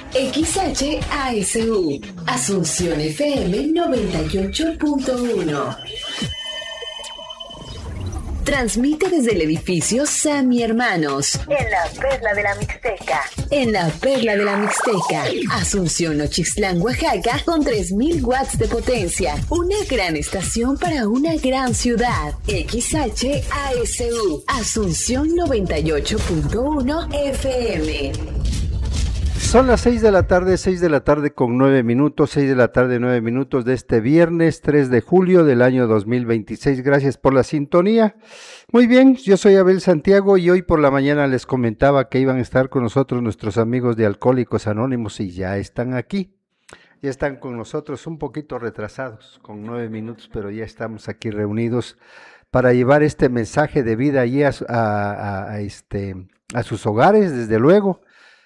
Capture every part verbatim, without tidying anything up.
X H A S U, Asunción F M noventa y ocho punto uno. Transmite desde el edificio Sammy Hermanos, en la Perla de la Mixteca. En la Perla de la Mixteca, Asunción Ochislán, Oaxaca, con tres mil watts de potencia. Una gran estación para una gran ciudad. X H A S U, Asunción noventa y ocho punto uno F M. Son las seis de la tarde, seis de la tarde con nueve minutos, seis de la tarde, nueve minutos de este viernes tres de julio del año dos mil veintiséis. Gracias por la sintonía. Muy bien, yo soy Abel Santiago y hoy por la mañana les comentaba que iban a estar con nosotros nuestros amigos de Alcohólicos Anónimos y ya están aquí. Ya están con nosotros un poquito retrasados, con nueve minutos, pero ya estamos aquí reunidos para llevar este mensaje de vida allí a, a, a, este, a sus hogares, desde luego.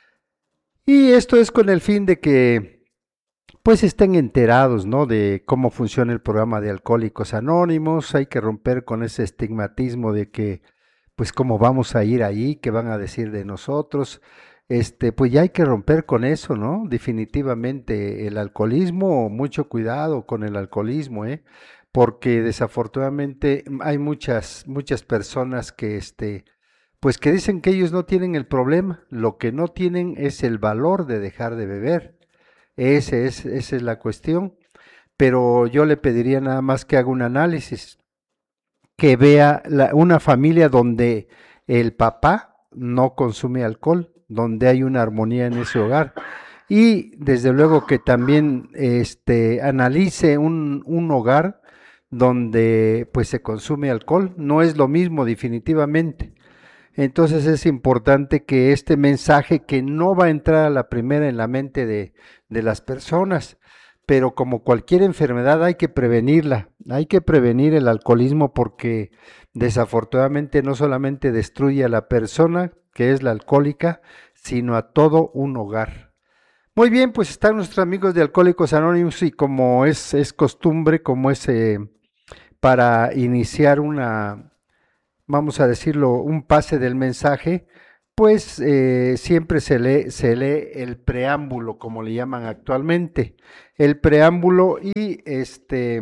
Y esto es con el fin de que pues estén enterados, ¿no?, de cómo funciona el programa de Alcohólicos Anónimos. Hay que romper con ese estigmatismo de que pues cómo vamos a ir ahí, qué van a decir de nosotros. Este, pues ya hay que romper con eso, ¿no? Definitivamente el alcoholismo, mucho cuidado con el alcoholismo, ¿eh? Porque desafortunadamente hay muchas muchas personas que este pues que dicen que ellos no tienen el problema, lo que no tienen es el valor de dejar de beber. Ese es, esa es la cuestión. Pero yo le pediría nada más que haga un análisis, que vea la, una familia donde el papá no consume alcohol, donde hay una armonía en ese hogar. Y desde luego que también este, analice un, un hogar donde pues se consume alcohol. No es lo mismo definitivamente. Entonces es importante que este mensaje, que no va a entrar a la primera en la mente de, de las personas, pero como cualquier enfermedad hay que prevenirla, hay que prevenir el alcoholismo porque desafortunadamente no solamente destruye a la persona que es la alcohólica, sino a todo un hogar. Muy bien, pues están nuestros amigos de Alcohólicos Anónimos y como es, es costumbre, como es eh, para iniciar una... vamos a decirlo, un pase del mensaje, pues eh, siempre se lee, se lee el preámbulo, como le llaman actualmente, el preámbulo y este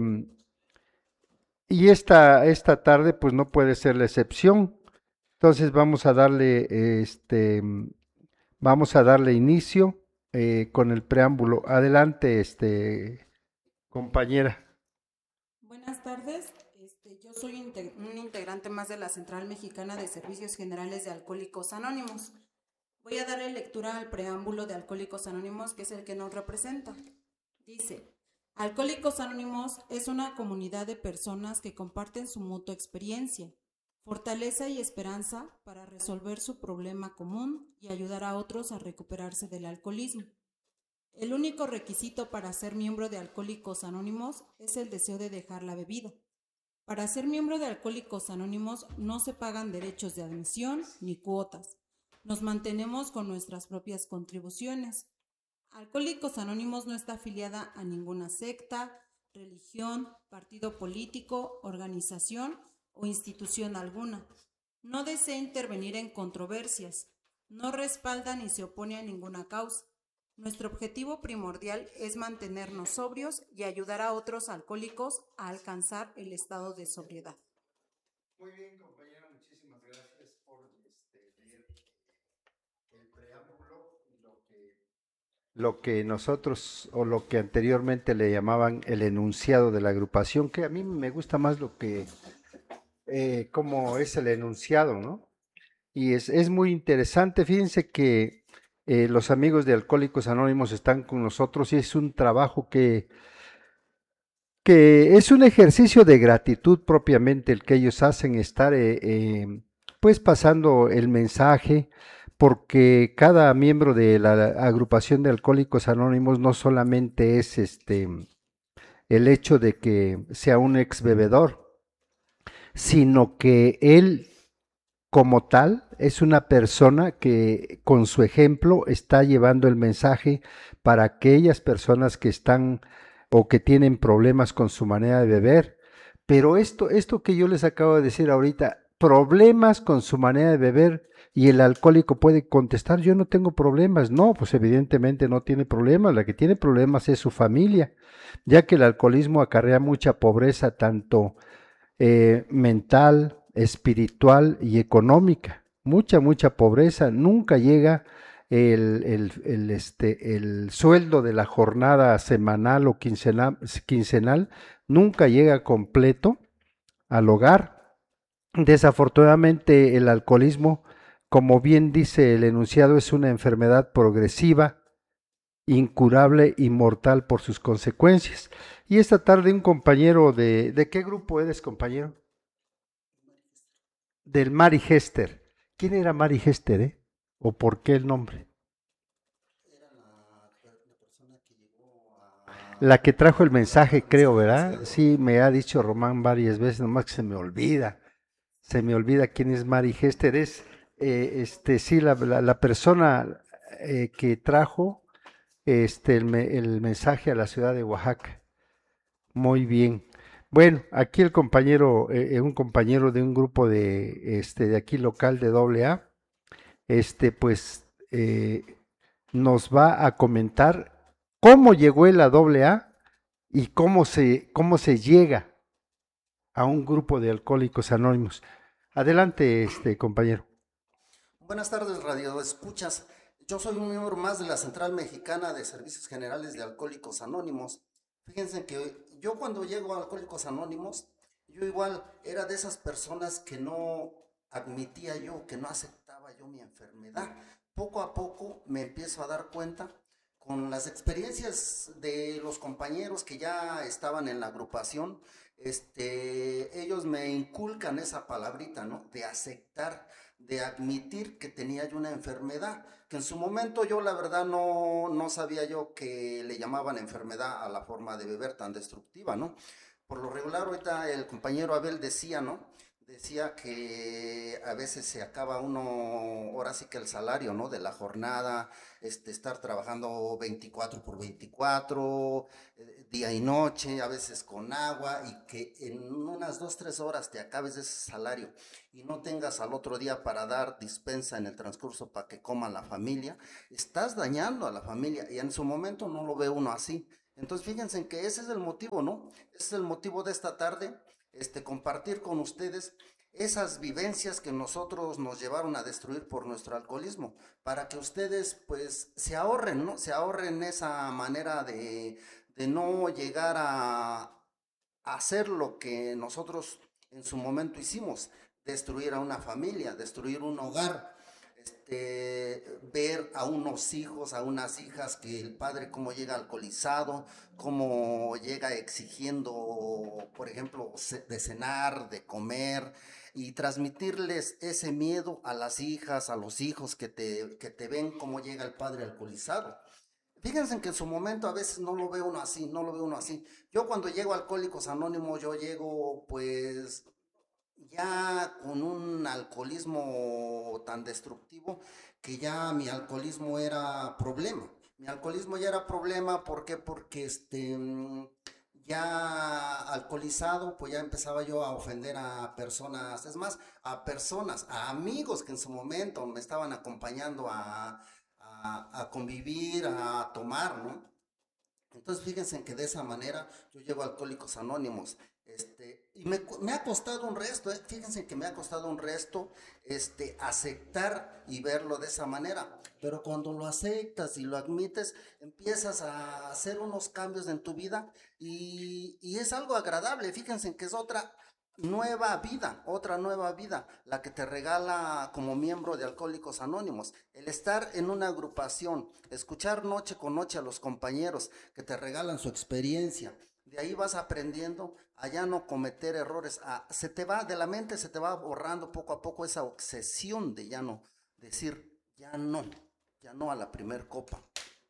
y esta, esta tarde pues no puede ser la excepción. Entonces vamos a darle este vamos a darle inicio eh, con el preámbulo. Adelante, este compañera. Buenas tardes. Yo soy integ- un integrante más de la Central Mexicana de Servicios Generales de Alcohólicos Anónimos. Voy a darle lectura al preámbulo de Alcohólicos Anónimos, que es el que nos representa. Dice: Alcohólicos Anónimos es una comunidad de personas que comparten su mutua experiencia, fortaleza y esperanza para resolver su problema común y ayudar a otros a recuperarse del alcoholismo. El único requisito para ser miembro de Alcohólicos Anónimos es el deseo de dejar la bebida. Para ser miembro de Alcohólicos Anónimos no se pagan derechos de admisión ni cuotas. Nos mantenemos con nuestras propias contribuciones. Alcohólicos Anónimos no está afiliada a ninguna secta, religión, partido político, organización o institución alguna. No desea intervenir en controversias. No respalda ni se opone a ninguna causa. Nuestro objetivo primordial es mantenernos sobrios y ayudar a otros alcohólicos a alcanzar el estado de sobriedad. Muy bien, compañera, muchísimas gracias por este, leer el preámbulo y lo que, lo que nosotros o lo que anteriormente le llamaban el enunciado de la agrupación, que a mí me gusta más lo que, eh, cómo es el enunciado, ¿no? Y es, es muy interesante, fíjense que Eh, los amigos de Alcohólicos Anónimos están con nosotros y es un trabajo que, que es un ejercicio de gratitud propiamente el que ellos hacen, estar eh, eh, pues pasando el mensaje, porque cada miembro de la agrupación de Alcohólicos Anónimos no solamente es este el hecho de que sea un ex bebedor, sino que él como tal, es una persona que con su ejemplo está llevando el mensaje para aquellas personas que están o que tienen problemas con su manera de beber. Pero esto, esto que yo les acabo de decir ahorita, problemas con su manera de beber y el alcohólico puede contestar, yo no tengo problemas. No, pues evidentemente no tiene problemas, la que tiene problemas es su familia, ya que el alcoholismo acarrea mucha pobreza tanto eh, mental, espiritual y económica, mucha, mucha pobreza, nunca llega el, el, el, este, el sueldo de la jornada semanal o quincenal, quincenal, nunca llega completo al hogar. Desafortunadamente el alcoholismo, como bien dice el enunciado, es una enfermedad progresiva, incurable y mortal por sus consecuencias. Y esta tarde un compañero de... ¿De qué grupo eres, compañero? Del Mari Hester. ¿Quién era Mari Hester, eh? ¿O por qué el nombre? La que trajo el mensaje, creo, ¿verdad? Sí, me ha dicho Román varias veces, nomás que se me olvida. Se me olvida quién es Mari Hester. Es, eh, este, sí, la, la, la persona eh, que trajo este, el, el mensaje a la ciudad de Oaxaca. Muy bien. Bueno, aquí el compañero, eh, un compañero de un grupo de, este, de aquí local de doble A, este, pues eh, nos va a comentar cómo llegó él a doble A y cómo se, cómo se llega a un grupo de alcohólicos anónimos. Adelante, este compañero. Buenas tardes, Radio Escuchas. Yo soy un miembro más de la Central Mexicana de Servicios Generales de Alcohólicos Anónimos. Fíjense que yo cuando llego a Alcohólicos Anónimos, yo igual era de esas personas que no admitía yo, que no aceptaba yo mi enfermedad. Poco a poco me empiezo a dar cuenta con las experiencias de los compañeros que ya estaban en la agrupación. Este, ellos me inculcan esa palabrita, ¿no? De aceptar, de admitir que tenía yo una enfermedad, que en su momento yo la verdad no, no sabía yo que le llamaban enfermedad a la forma de beber tan destructiva, ¿no? Por lo regular ahorita el compañero Abel decía, ¿no? Decía que a veces se acaba uno, ahora sí que el salario, ¿no? De la jornada, este, estar trabajando veinticuatro por veinticuatro, eh, día y noche, a veces con agua, y que en unas dos, tres horas te acabes ese salario y no tengas al otro día para dar dispensa en el transcurso para que coma la familia, estás dañando a la familia, y en su momento no lo ve uno así. Entonces fíjense que ese es el motivo, ¿no? Ese es el motivo de esta tarde. Este, compartir con ustedes esas vivencias que nosotros nos llevaron a destruir por nuestro alcoholismo, para que ustedes pues se ahorren, ¿no? Se ahorren esa manera de, de no llegar a, a hacer lo que nosotros en su momento hicimos, destruir a una familia, destruir un hogar, este, ver a unos hijos, a unas hijas, que el padre cómo llega alcoholizado, cómo llega exigiendo, por ejemplo, de cenar, de comer, y transmitirles ese miedo a las hijas, a los hijos que te, que te ven cómo llega el padre alcoholizado. Fíjense que en su momento a veces no lo ve uno así, no lo ve uno así. Yo cuando llego a Alcohólicos Anónimos, yo llego pues ya con un alcoholismo tan destructivo que ya mi alcoholismo era problema. Mi alcoholismo ya era problema, ¿por qué? Porque este, ya alcoholizado, pues ya empezaba yo a ofender a personas, es más, a personas, a amigos que en su momento me estaban acompañando a, a, a convivir, a tomar, ¿no? Entonces fíjense que de esa manera yo llego a Alcohólicos Anónimos. Este, y me, me ha costado un resto, eh, fíjense que me ha costado un resto este, aceptar y verlo de esa manera, pero cuando lo aceptas y lo admites, empiezas a hacer unos cambios en tu vida, y, y es algo agradable. Fíjense que es otra nueva vida, otra nueva vida, la que te regala como miembro de Alcohólicos Anónimos, el estar en una agrupación, escuchar noche con noche a los compañeros que te regalan su experiencia. De ahí vas aprendiendo a ya no cometer errores, a, se te va de la mente, se te va borrando poco a poco esa obsesión de ya no, decir ya no, ya no a la primer copa.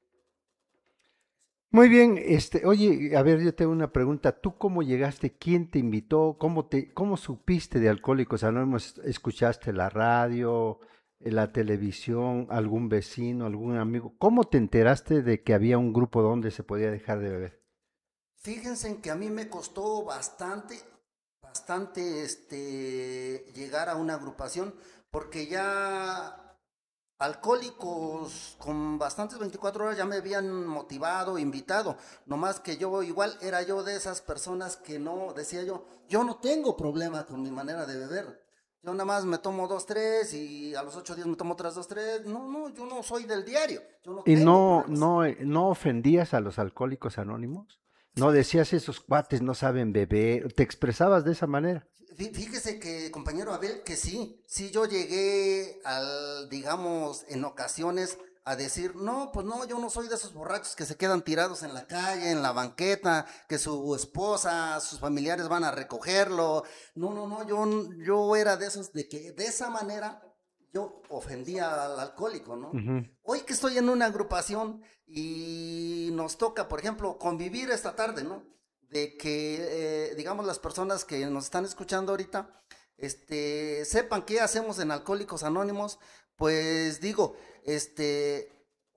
Muy bien, este, oye, a ver, yo tengo una pregunta. ¿Tú cómo llegaste? ¿Quién te invitó? ¿Cómo te, cómo supiste de Alcohólicos Anónimos? ¿Escuchaste la radio, la televisión, algún vecino, algún amigo? ¿Cómo te enteraste de que había un grupo donde se podía dejar de beber? Fíjense que a mí me costó bastante bastante este, llegar a una agrupación, porque ya alcohólicos con bastantes veinticuatro horas ya me habían motivado, invitado, nomás que yo igual era yo de esas personas que no, decía yo, yo no tengo problema con mi manera de beber, yo nada más me tomo dos, tres y a los ocho días me tomo otras dos, tres, no, no, yo no soy del diario, yo no ¿Y tengo no, problemas. no, eh, no ofendías a los alcohólicos anónimos? ¿No decías esos cuates no saben beber? ¿Te expresabas de esa manera? Fí- Fíjese que, compañero Abel, que sí, sí yo llegué al, digamos, en ocasiones a decir, no, pues no, yo no soy de esos borrachos que se quedan tirados en la calle, en la banqueta, que su esposa, sus familiares van a recogerlo. No, no, no, yo, yo era de esos de que de esa manera yo ofendía al alcohólico, ¿no? Ujú. Hoy que estoy en una agrupación y nos toca, por ejemplo, convivir esta tarde, ¿no? De que, eh, digamos, las personas que nos están escuchando ahorita, este, sepan qué hacemos en Alcohólicos Anónimos, pues digo, este,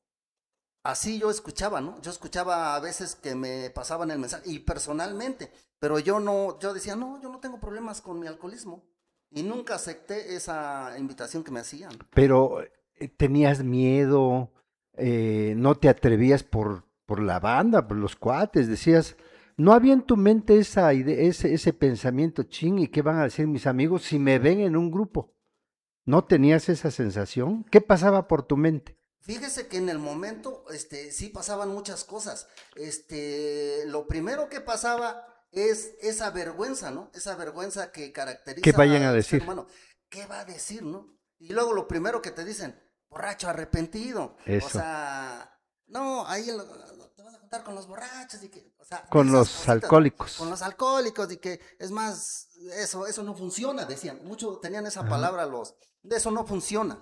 así yo escuchaba, ¿no? Yo escuchaba a veces que me pasaban el mensaje, y personalmente, pero yo no, yo decía, no, yo no tengo problemas con mi alcoholismo, y nunca acepté esa invitación que me hacían. Pero eh, tenías miedo, eh, no te atrevías por, por la banda, por los cuates, decías, no había en tu mente esa idea, ese, ese pensamiento, ching, ¿y qué van a decir mis amigos si me ven en un grupo? ¿No tenías esa sensación? ¿Qué pasaba por tu mente? Fíjese que en el momento, este, sí pasaban muchas cosas. Este, lo primero que pasaba es esa vergüenza, ¿no? Esa vergüenza que ¿Qué vayan caracteriza a al ser decir? humano. ¿Qué va a decir, no? Y luego lo primero que te dicen, borracho arrepentido. O Eso, sea, no, ahí lo- lo- te vas a juntar con los borrachos y que, o sea, de con esas los cositas, ¿no? Con alcohólicos. los alcohólicos y que es más, eso, eso no funciona, decían. Muchos tenían esa Ajá. palabra los, de eso no funciona.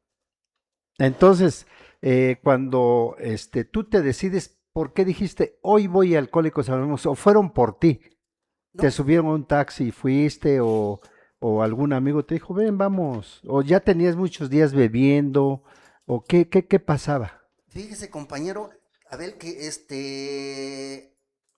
Entonces, eh, cuando este, tú te decides, ¿por qué dijiste, hoy voy a Alcohólicos Anónimos? ¿O fueron por ti? ¿Te No, subieron a un taxi y fuiste? O, ¿O algún amigo te dijo, ven, vamos? ¿O ya tenías muchos días bebiendo? ¿O qué, qué, qué pasaba? fíjese, compañero, Abel, que este,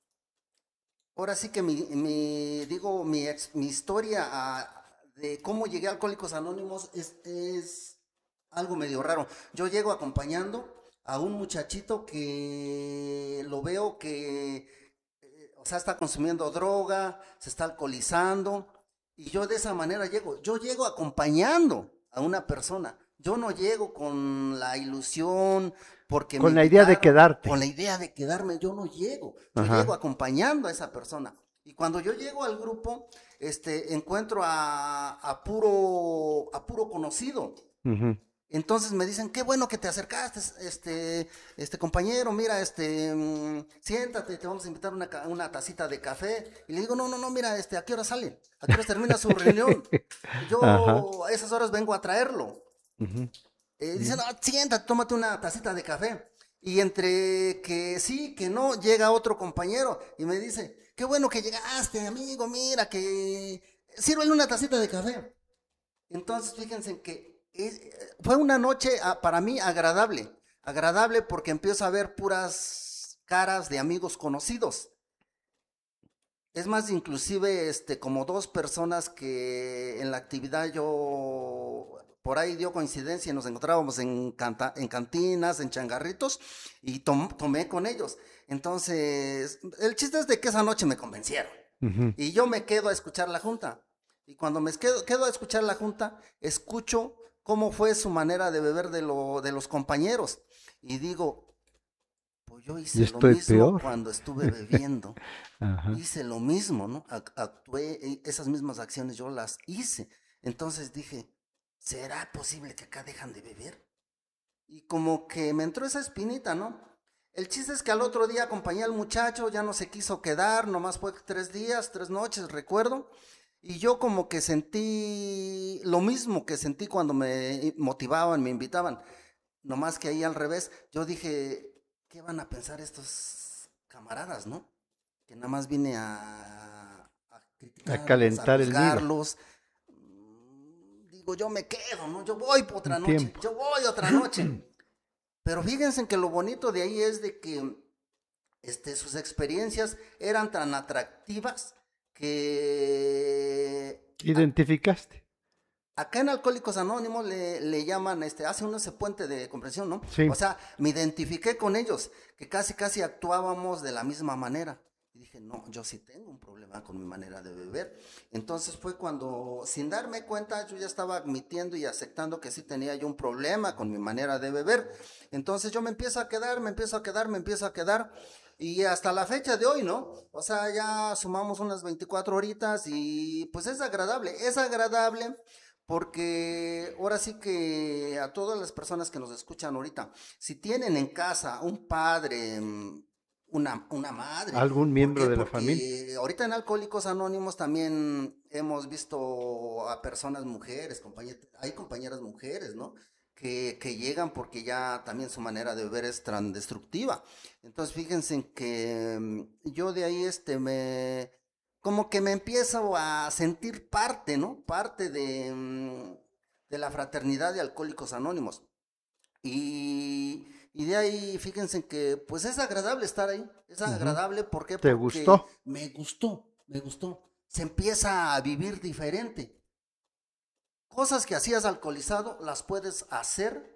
ahora sí que mi, mi digo, mi, ex- mi historia ah, de cómo llegué a Alcohólicos Anónimos es, es algo medio raro. Yo llego acompañando a un muchachito que lo veo que, eh, o sea, está consumiendo droga, se está alcoholizando, y yo de esa manera llego. Yo llego acompañando a una persona. Yo no llego con la ilusión porque me Con la idea de invitaron, quedarte. con la idea de quedarme, yo no llego. Yo llego Ajá. acompañando a esa persona. Y cuando yo llego al grupo, este, encuentro a, a puro, a puro conocido. Ujú. Entonces me dicen, qué bueno que te acercaste, este, este compañero, mira, este, mm, siéntate, te vamos a invitar una, ca- una tacita de café. Y le digo, no, no, no, mira, este, ¿a qué hora salen? ¿A qué hora termina su reunión? Ajá. Yo a esas horas vengo a traerlo. Ujú. Eh, dice, no, siéntate, tómate una tacita de café. Y entre que sí, que no, llega otro compañero y me dice, qué bueno que llegaste, amigo, mira, que sírvele una tacita de café. Entonces, fíjense que es- fue una noche ah, para mí agradable, agradable porque empiezo a ver puras caras de amigos conocidos. Es más, inclusive, este, como dos personas que en la actividad yo, por ahí dio coincidencia y nos encontrábamos en, canta- en cantinas, en changarritos, y tom- tomé con ellos. Entonces, el chiste es de que esa noche me convencieron. Ujú. Y yo me quedo a escuchar la junta. Y cuando me quedo, quedo a escuchar la junta, escucho cómo fue su manera de beber de, lo, de los compañeros. Y digo, pues yo Yo hice lo estoy mismo peor. cuando estuve bebiendo. Ajá. Hice lo mismo, ¿no? Ac- Actué, eh, esas mismas acciones yo las hice. Entonces dije, ¿será posible que acá dejan de beber? Y como que me entró esa espinita, ¿no? El chiste es que al otro día acompañé al muchacho, ya no se quiso quedar, nomás fue tres días, tres noches, recuerdo. Y yo como que sentí lo mismo que sentí cuando me motivaban, me invitaban. Nomás que ahí al revés, yo dije, ¿qué van a pensar estos camaradas, no? Que nada más vine a, a A criticarlos, a calentar el nido. juzgarlos. Mm, Digo, yo me quedo, ¿no? Yo voy por otra Un noche, tiempo. yo voy otra noche. Pero fíjense que lo bonito de ahí es de que este, sus experiencias eran tan atractivas que... ¿Identificaste? Acá en Alcohólicos Anónimos le, le llaman, este, hace uno ese puente de comprensión, ¿no? Sí. O sea, me identifiqué con ellos, que casi, casi actuábamos de la misma manera. Y dije, no, yo sí tengo un problema con mi manera de beber. Entonces fue cuando, sin darme cuenta, yo ya estaba admitiendo y aceptando que sí tenía yo un problema con mi manera de beber. Entonces yo me empiezo a quedar, me empiezo a quedar, me empiezo a quedar. Y hasta la fecha de hoy, ¿no? O sea, ya sumamos unas veinticuatro horitas y pues es agradable, es agradable. Porque ahora sí que a todas las personas que nos escuchan ahorita, si tienen en casa un padre, una, una madre. ¿Algún miembro de la Porque familia? ahorita en Alcohólicos Anónimos también hemos visto a personas mujeres, compañeras, hay compañeras mujeres, ¿no? Que, que llegan porque ya también su manera de beber es tan destructiva. Entonces fíjense que yo de ahí este me... como que me empiezo a sentir parte, ¿no? Parte de, de la fraternidad de Alcohólicos Anónimos. Y, y de ahí, fíjense que, pues es agradable estar ahí. Es agradable, ¿por qué? ¿Te Porque gustó? me gustó, me gustó. Se empieza a vivir diferente. Cosas que hacías alcoholizado, las puedes hacer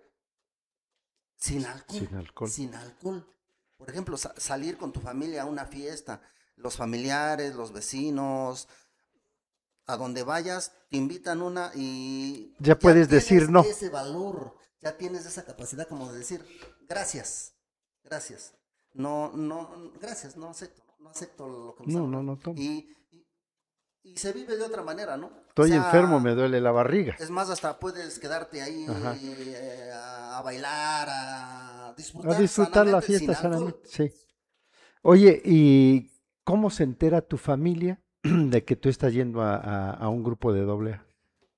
sin alcohol. Sin alcohol. Sin alcohol. Por ejemplo, sa- salir con tu familia a una fiesta. Los familiares, los vecinos, a donde vayas, te invitan una y... Ya puedes tienes decir no. ese valor, ya tienes esa capacidad como de decir, gracias, gracias. No, no, gracias, no acepto, no acepto lo que me No, están no, dando. no tomo. Y, y, y se vive de otra manera, ¿no? Estoy O sea, enfermo, me duele la barriga. es más, hasta puedes quedarte ahí Ajá. eh, a, a bailar, a disfrutar, A disfrutar la sanamente, fiesta sin alcohol. sanamente, sí. Oye, ¿y cómo se entera tu familia de que tú estás yendo a, a- a un grupo de doble A?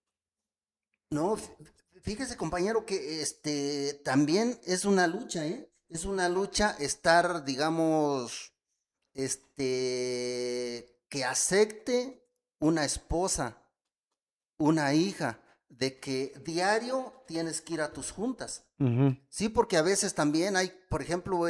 No, fí- fíjese, compañero, que este también es una lucha, ¿eh? Es una lucha estar, digamos, este, que acepte una esposa, una hija, de que diario tienes que ir a tus juntas. Ujú. Sí, porque a veces también hay, por ejemplo,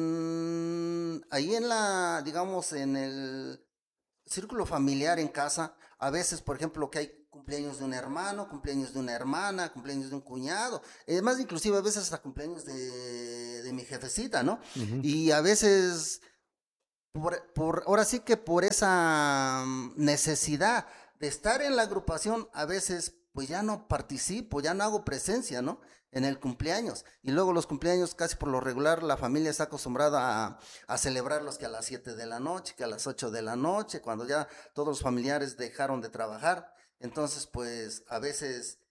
en ahí en la, digamos, en el círculo familiar en casa, a veces, por ejemplo, que hay cumpleaños de un hermano, cumpleaños de una hermana, cumpleaños de un cuñado, es más, inclusive a veces hasta cumpleaños de, de mi jefecita, ¿no? Ujú. Y a veces, por, por, ahora sí que por esa mm, necesidad de estar en la agrupación, a veces, pues ya no participo, ya no hago presencia, ¿no? En el cumpleaños. Y luego los cumpleaños, casi por lo regular, la familia está acostumbrada a, a celebrarlos que a las siete de la noche, que a las ocho de la noche, cuando ya todos los familiares dejaron de trabajar. Entonces, pues, a veces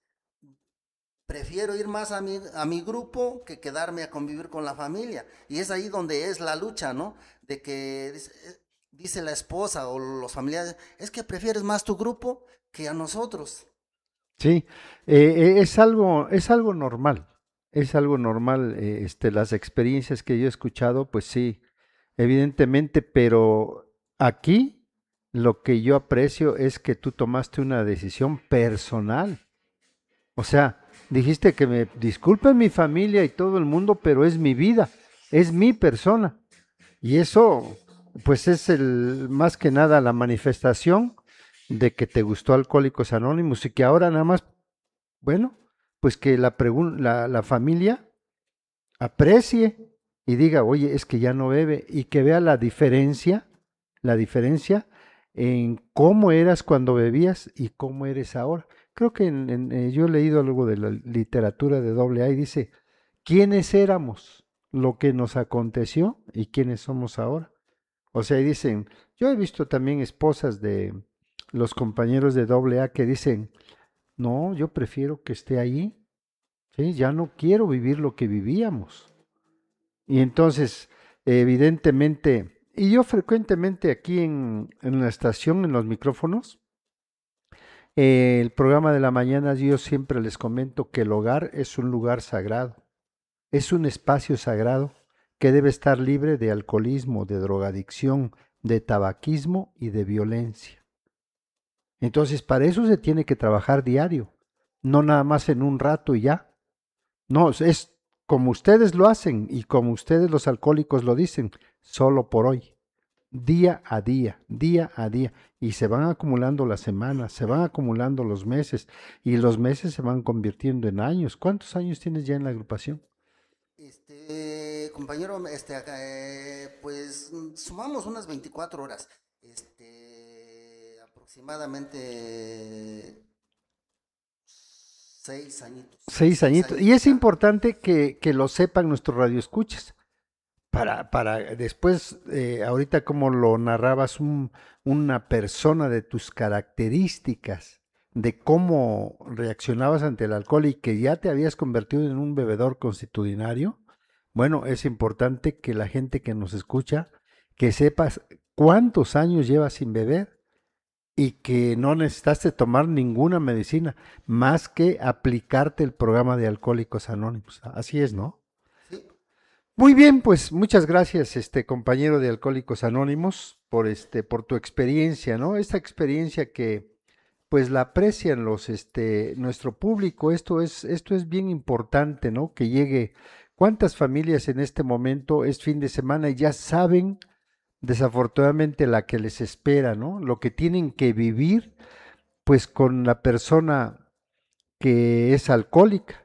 prefiero ir más a mi, a mi grupo que quedarme a convivir con la familia. Y es ahí donde es la lucha, ¿no? De que dice, eh, dice la esposa o los familiares, es que prefieres más tu grupo que a nosotros. Sí, eh, eh, es algo, es algo normal, es algo normal, eh, este, las experiencias que yo he escuchado, pues sí, evidentemente, pero aquí lo que yo aprecio es que tú tomaste una decisión personal. O sea, dijiste que me disculpe mi familia y todo el mundo, pero es mi vida, es mi persona. Y eso, pues es el, más que nada la manifestación de que te gustó Alcohólicos Anónimos y que ahora nada más, bueno, pues que la, pregun- la, la familia aprecie y diga, oye, es que ya no bebe y que vea la diferencia, la diferencia en cómo eras cuando bebías y cómo eres ahora. Creo que en, en, eh, yo he leído algo de la literatura de doble A y dice, ¿quiénes éramos? Lo que nos aconteció y quiénes somos ahora. O sea, y dicen, yo he visto también esposas de los compañeros de doble A que dicen, no, yo prefiero que esté ahí, ¿sí? Ya no quiero vivir lo que vivíamos. Y entonces, evidentemente, y yo frecuentemente aquí en, en la estación, en los micrófonos, eh, el programa de la mañana, yo siempre les comento que el hogar es un lugar sagrado, es un espacio sagrado que debe estar libre de alcoholismo, de drogadicción, de tabaquismo y de violencia. Entonces, para eso se tiene que trabajar diario, no nada más en un rato y ya. No, es como ustedes lo hacen y como ustedes los alcohólicos lo dicen, solo por hoy. día a día, día a día, y se van acumulando las semanas, se van acumulando los meses, y los meses se van convirtiendo en años. ¿Cuántos años tienes ya en la agrupación? Este, compañero, este, acá, eh, pues mm, sumamos unas veinticuatro horas, este, aproximadamente seis añitos, Seis seis añitos. Y añitos es ya. importante que, que lo sepan nuestros radioescuchas. Para, para después, eh, ahorita como lo narrabas, un, una persona de tus características, de cómo reaccionabas ante el alcohol y que ya te habías convertido en un bebedor constitucionario, bueno, es importante que la gente que nos escucha, que sepas cuántos años llevas sin beber y que no necesitaste tomar ninguna medicina más que aplicarte el programa de Alcohólicos Anónimos. Así es, ¿no? Sí, Muy bien, pues muchas gracias, este compañero de Alcohólicos Anónimos, por este, por tu experiencia, ¿no? Esta experiencia que, pues, la aprecian los, este, nuestro público. Esto es, esto es bien importante, ¿no? Que llegue. ¿Cuántas familias en este momento es fin de semana y ya saben, desafortunadamente, la que les espera, ¿no? Lo que tienen que vivir, pues, con la persona que es alcohólica.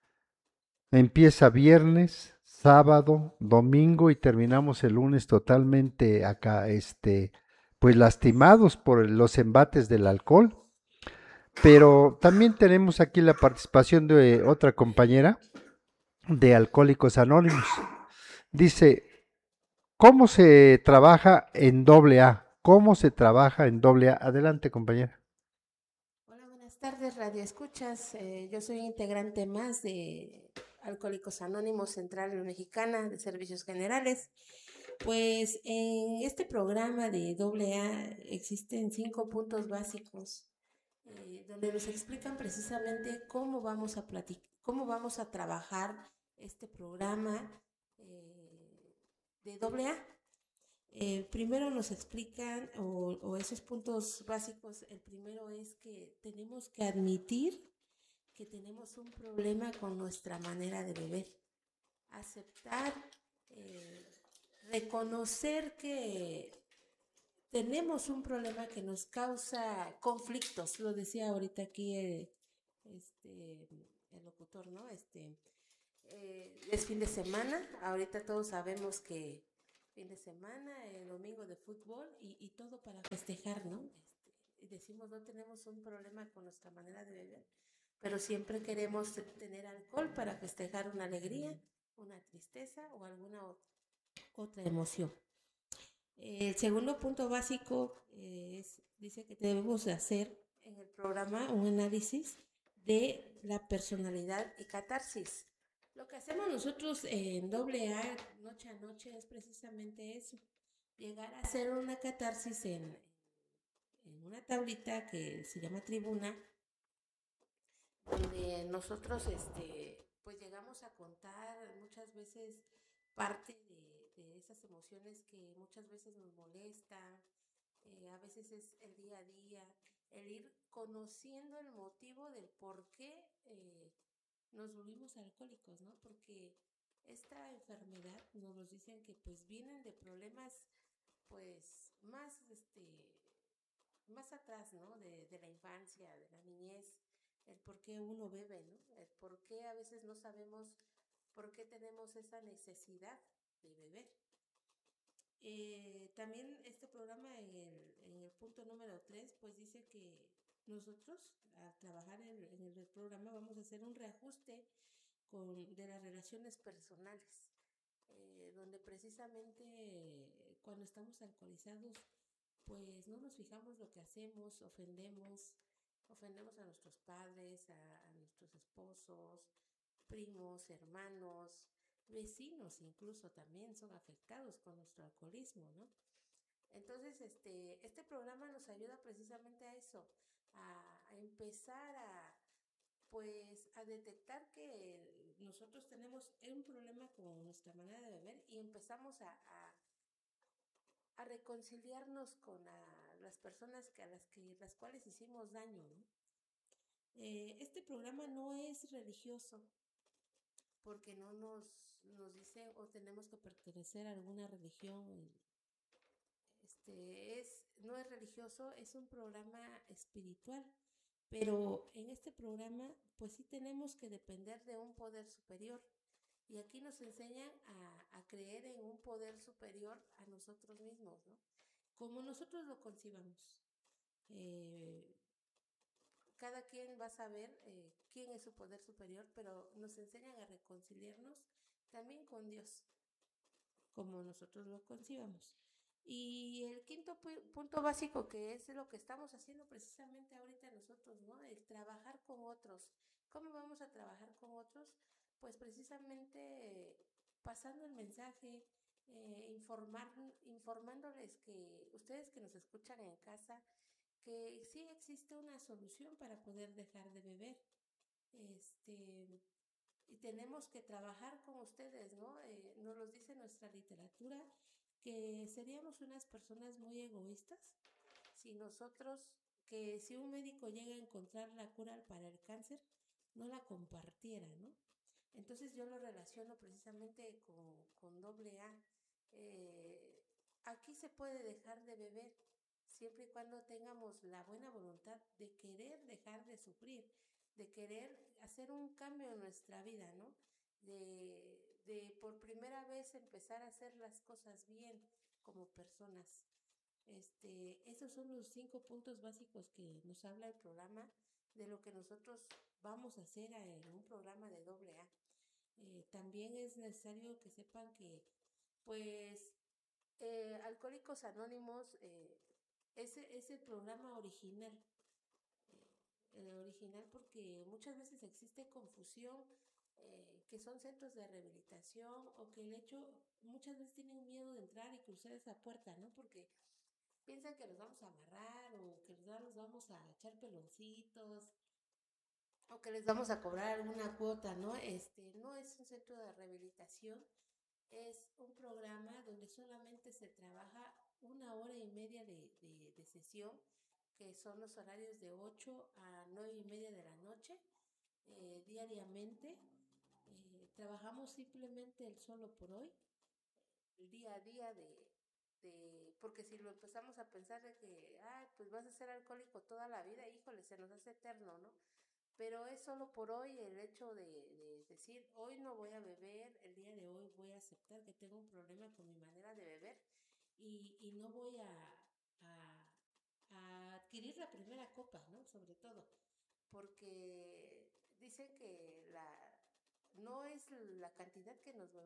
Empieza viernes, sábado, domingo y terminamos el lunes totalmente acá, este, pues lastimados por los embates del alcohol. Pero también tenemos aquí la participación de otra compañera de Alcohólicos Anónimos. Dice, ¿cómo se trabaja en doble A? ¿Cómo se trabaja en doble A? Adelante, compañera. Hola, buenas tardes, Radio Escuchas. Eh, yo soy integrante más de Alcohólicos Anónimos Central Mexicana de Servicios Generales. Pues en este programa de doble A existen cinco puntos básicos eh, donde nos explican precisamente cómo vamos a platic- cómo vamos a trabajar este programa eh, de doble A. Eh, primero nos explican, o, o esos puntos básicos, el primero es que tenemos que admitir que tenemos un problema con nuestra manera de beber, aceptar, eh, reconocer que tenemos un problema que nos causa conflictos, lo decía ahorita aquí el, este, el locutor, ¿no? Este, eh, es fin de semana, ahorita todos sabemos que fin de semana, el domingo de fútbol y, y todo para festejar, ¿no? Este, decimos no tenemos un problema con nuestra manera de beber, pero siempre queremos tener alcohol para festejar una alegría, una tristeza o alguna otra emoción. El segundo punto básico eh, es, dice que debemos de hacer en el programa un análisis de la personalidad y catarsis. Lo que hacemos nosotros en doble A, noche a noche, es precisamente eso, llegar a hacer una catarsis en, en una tablita que se llama tribuna, donde nosotros este, pues llegamos a contar muchas veces parte de, de esas emociones que muchas veces nos molestan, eh, a veces es el día a día, el ir conociendo el motivo del por qué eh, nos volvimos alcohólicos, ¿no? Porque esta enfermedad nos los dicen que pues vienen de problemas pues más este más atrás, ¿no? De, de la infancia, de la niñez, el por qué uno bebe, ¿no? El por qué a veces no sabemos por qué tenemos esa necesidad de beber. Eh, también este programa en el, en el punto número tres pues dice que nosotros al trabajar en, en el programa vamos a hacer un reajuste con, de las relaciones personales, eh, donde precisamente eh, cuando estamos alcoholizados pues no nos fijamos lo que hacemos, ofendemos, ofendemos a nuestros padres, a, a nuestros esposos, primos, hermanos, vecinos incluso también son afectados con nuestro alcoholismo, ¿no? Entonces, este, este programa nos ayuda precisamente a eso, a, a empezar a, pues, a detectar que nosotros tenemos un problema con nuestra manera de beber y empezamos a, a, a reconciliarnos con a, las personas que a las que las cuales hicimos daño, ¿no? Eh, este programa no es religioso, porque no nos, nos dice o tenemos que pertenecer a alguna religión este, es, no es religioso, es un programa espiritual, pero en este programa pues sí tenemos que depender de un poder superior. Y aquí nos enseñan a, a creer en un poder superior a nosotros mismos, ¿no? Como nosotros lo concibamos. Eh, cada quien va a saber eh, quién es su poder superior, pero nos enseñan a reconciliarnos también con Dios, como nosotros lo concibamos. Y el quinto pu- punto básico, que es lo que estamos haciendo precisamente ahorita nosotros, ¿no? El trabajar con otros. ¿Cómo vamos a trabajar con otros? Pues precisamente eh, pasando el mensaje, eh, informar, informándoles que ustedes que nos escuchan en casa, que sí existe una solución para poder dejar de beber. Este, y tenemos que trabajar con ustedes, ¿no? Eh, nos lo dice nuestra literatura, que seríamos unas personas muy egoístas si nosotros, que si un médico llega a encontrar la cura para el cáncer, no la compartiera, ¿no? Entonces yo lo relaciono precisamente con, con doble A. Eh, aquí se puede dejar de beber siempre y cuando tengamos la buena voluntad de querer dejar de sufrir, de querer hacer un cambio en nuestra vida, ¿no? De, de por primera vez empezar a hacer las cosas bien como personas. Este, esos son los cinco puntos básicos que nos habla el programa de lo que nosotros vamos a hacer en un programa de doble A. Eh, también es necesario que sepan que, pues, eh, Alcohólicos Anónimos eh, ese es el programa original. El original porque muchas veces existe confusión, eh, que son centros de rehabilitación o que el hecho, muchas veces tienen miedo de entrar y cruzar esa puerta, ¿no? Porque piensan que los vamos a amarrar o que los vamos a echar peloncitos o que les vamos a cobrar alguna cuota, ¿no? Este no es un centro de rehabilitación, es un programa donde solamente se trabaja una hora y media de, de, de sesión, que son los horarios de ocho a nueve y media de la noche, eh, diariamente. Eh, trabajamos simplemente el solo por hoy, el día a día de, de, porque si lo empezamos a pensar de que, ay, pues vas a ser alcohólico toda la vida, híjole, se nos hace eterno, ¿no? Pero es solo por hoy el hecho de, de decir, hoy no voy a beber, el día de hoy voy a aceptar que tengo un problema con mi manera de beber y, y no voy a, a, a adquirir la primera copa, ¿no? Sobre todo, porque dicen que la, no es la cantidad que nos